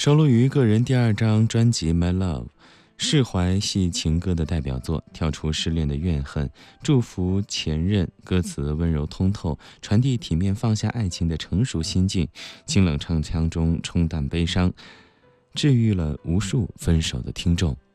收录于个人第2张专辑《My Love》。释怀系情歌的代表作，跳出失恋的怨恨，祝福前任，歌词温柔通透，传递体面放下爱情的成熟心境，清冷唱腔中冲淡悲伤，治愈了无数分手的听众。